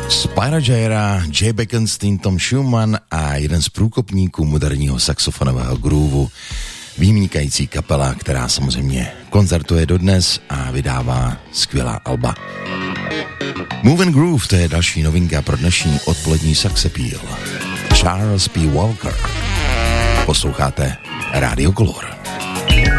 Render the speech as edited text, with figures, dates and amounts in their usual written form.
Spyro Gyra, Jay Beckenstein, Tom Schumann a jeden z průkopníků moderního saxofonového groovu, vynikající kapela, která samozřejmě koncertuje dodnes a vydává skvělá alba. Move and Groove, to je další novinka pro dnešní odpolední Saxappeal. Charles P. Walker. Posloucháte Radio Color.